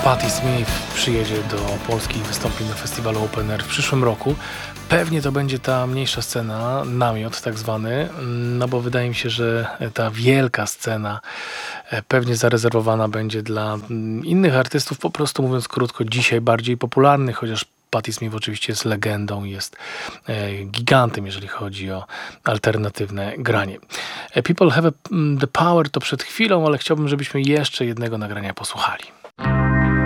Patti Smith przyjedzie do Polski i wystąpi na festiwalu Open Air w przyszłym roku. Pewnie to będzie ta mniejsza scena, namiot tak zwany, no bo wydaje mi się, że ta wielka scena pewnie zarezerwowana będzie dla innych artystów, po prostu mówiąc krótko, dzisiaj bardziej popularnych, chociaż Patti Smith oczywiście jest legendą, jest gigantem, jeżeli chodzi o alternatywne granie. People Have the Power to przed chwilą, ale chciałbym, żebyśmy jeszcze jednego nagrania posłuchali.